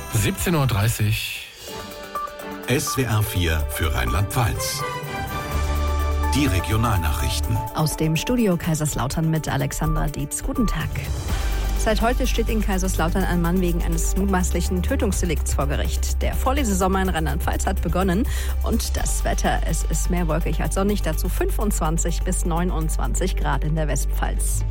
17:30 Uhr. SWR 4 für Rheinland-Pfalz. Die Regionalnachrichten. Aus dem Studio Kaiserslautern mit Alexandra Dietz. Guten Tag. Seit heute steht in Kaiserslautern ein Mann wegen eines mutmaßlichen Tötungsdelikts vor Gericht. Der Vorlesesommer in Rheinland-Pfalz hat begonnen und das Wetter, es ist mehr wolkig als sonnig, dazu 25 bis 29 Grad in der Westpfalz.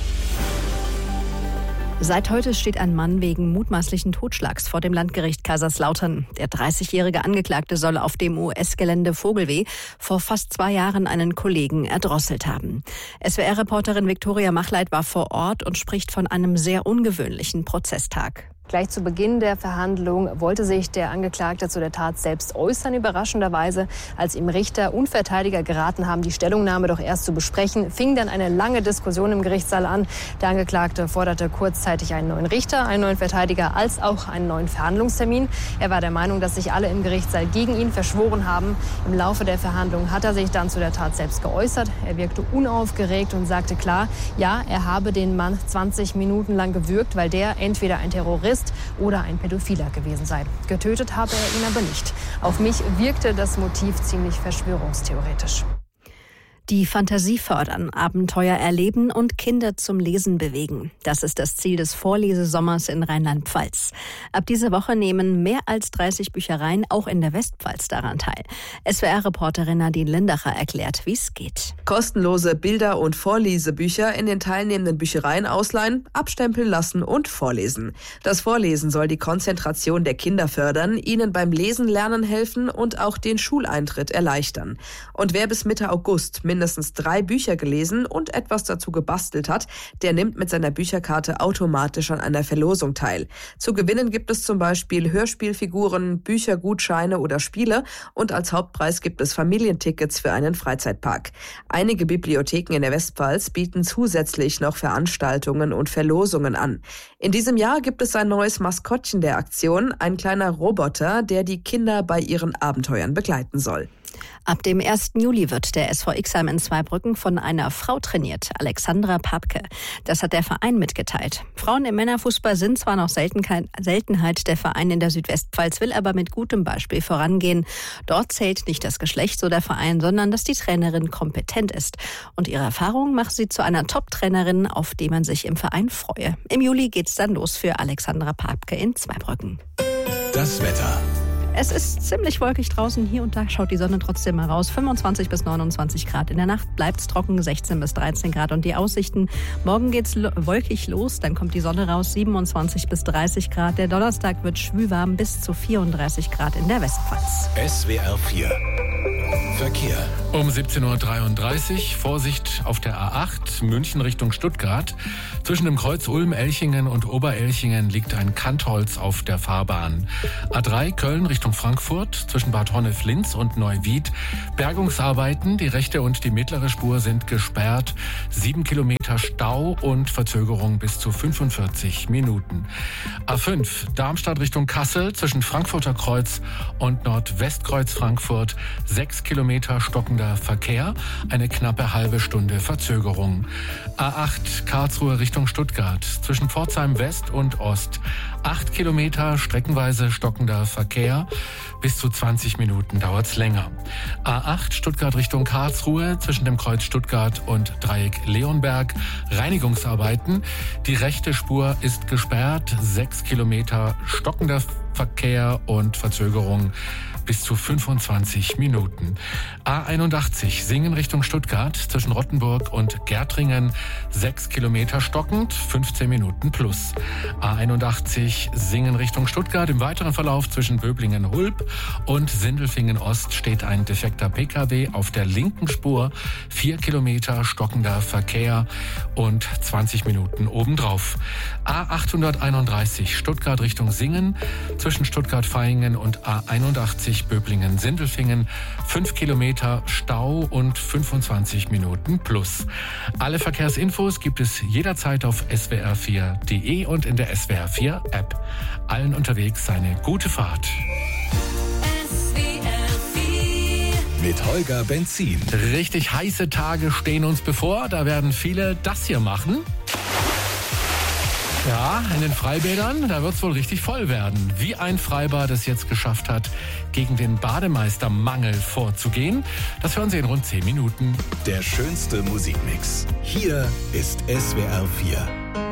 Seit heute steht ein Mann wegen mutmaßlichen Totschlags vor dem Landgericht Kaiserslautern. Der 30-jährige Angeklagte soll auf dem US-Gelände Vogelweh vor fast 2 Jahren einen Kollegen erdrosselt haben. SWR-Reporterin Viktoria Machleit war vor Ort und spricht von einem sehr ungewöhnlichen Prozesstag. Gleich zu Beginn der Verhandlung wollte sich der Angeklagte zu der Tat selbst äußern, überraschenderweise. Als ihm Richter und Verteidiger geraten haben, die Stellungnahme doch erst zu besprechen, fing dann eine lange Diskussion im Gerichtssaal an. Der Angeklagte forderte kurzzeitig einen neuen Richter, einen neuen Verteidiger als auch einen neuen Verhandlungstermin. Er war der Meinung, dass sich alle im Gerichtssaal gegen ihn verschworen haben. Im Laufe der Verhandlung hat er sich dann zu der Tat selbst geäußert. Er wirkte unaufgeregt und sagte klar, ja, er habe den Mann 20 Minuten lang gewürgt, weil der entweder ein Terrorist oder ein Pädophiler gewesen sei. Getötet habe er ihn aber nicht. Auf mich wirkte das Motiv ziemlich verschwörungstheoretisch. Die Fantasie fördern, Abenteuer erleben und Kinder zum Lesen bewegen. Das ist das Ziel des Vorlesesommers in Rheinland-Pfalz. Ab dieser Woche nehmen mehr als 30 Büchereien auch in der Westpfalz daran teil. SWR-Reporterin Nadine Lindacher erklärt, wie es geht. Kostenlose Bilder- und Vorlesebücher in den teilnehmenden Büchereien ausleihen, abstempeln lassen und vorlesen. Das Vorlesen soll die Konzentration der Kinder fördern, ihnen beim Lesen lernen helfen und auch den Schuleintritt erleichtern. Und wer bis Mitte August mindestens 3 Bücher gelesen und etwas dazu gebastelt hat, der nimmt mit seiner Bücherkarte automatisch an einer Verlosung teil. Zu gewinnen gibt es zum Beispiel Hörspielfiguren, Büchergutscheine oder Spiele und als Hauptpreis gibt es Familientickets für einen Freizeitpark. Einige Bibliotheken in der Westpfalz bieten zusätzlich noch Veranstaltungen und Verlosungen an. In diesem Jahr gibt es ein neues Maskottchen der Aktion, ein kleiner Roboter, der die Kinder bei ihren Abenteuern begleiten soll. Ab dem 1. Juli wird der SV Ixheim in Zweibrücken von einer Frau trainiert, Alexandra Papke. Das hat der Verein mitgeteilt. Frauen im Männerfußball sind zwar noch Seltenheit, der Verein in der Südwestpfalz will aber mit gutem Beispiel vorangehen. Dort zählt nicht das Geschlecht, so der Verein, sondern dass die Trainerin kompetent ist. Und ihre Erfahrung macht sie zu einer Top-Trainerin, auf die man sich im Verein freue. Im Juli geht's dann los für Alexandra Papke in Zweibrücken. Das Wetter. Es ist ziemlich wolkig draußen. Hier und da schaut die Sonne trotzdem mal raus. 25 bis 29 Grad. In der Nacht bleibt es trocken, 16 bis 13 Grad. Und die Aussichten, morgen geht's wolkig los, dann kommt die Sonne raus, 27 bis 30 Grad. Der Donnerstag wird schwülwarm bis zu 34 Grad in der Westpfalz. SWR 4 Verkehr. Um 17:33 Uhr, Vorsicht auf der A8, München Richtung Stuttgart. Zwischen dem Kreuz Ulm-Elchingen und Oberelchingen liegt ein Kantholz auf der Fahrbahn. A3 Köln Richtung Frankfurt, zwischen Bad Honnef-Linz und Neuwied. Bergungsarbeiten, die rechte und die mittlere Spur sind gesperrt. 7 Kilometer Stau und Verzögerung bis zu 45 Minuten. A5 Darmstadt Richtung Kassel, zwischen Frankfurter Kreuz und Nordwestkreuz Frankfurt. 6 Kilometer stockender Verkehr, eine knappe halbe Stunde Verzögerung. A8 Karlsruhe Richtung Stuttgart, zwischen Pforzheim West und Ost. 8 Kilometer streckenweise stockender Verkehr, bis zu 20 Minuten dauert's länger. A8 Stuttgart Richtung Karlsruhe, zwischen dem Kreuz Stuttgart und Dreieck Leonberg. Reinigungsarbeiten, die rechte Spur ist gesperrt, 6 Kilometer stockender Verkehr und Verzögerung bis zu 25 Minuten. A81 Singen Richtung Stuttgart, zwischen Rottenburg und Gärtringen, 6 Kilometer stockend, 15 Minuten plus. A81 Singen Richtung Stuttgart, im weiteren Verlauf zwischen Böblingen-Hulb und Sindelfingen-Ost steht ein defekter Pkw auf der linken Spur, 4 Kilometer stockender Verkehr und 20 Minuten obendrauf. A831 Stuttgart Richtung Singen, zwischen Stuttgart-Vaihingen und A81 Böblingen-Sindelfingen, 5 Kilometer Stau und 25 Minuten plus. Alle Verkehrsinfos gibt es jederzeit auf swr4.de und in der SWR4 App. Allen unterwegs eine gute Fahrt. Mit Holger Benzin. Richtig heiße Tage stehen uns bevor. Da werden viele das hier machen. Ja, in den Freibädern, da wird es wohl richtig voll werden. Wie ein Freibad es jetzt geschafft hat, gegen den Bademeistermangel vorzugehen, das hören Sie in rund 10 Minuten. Der schönste Musikmix. Hier ist SWR 4.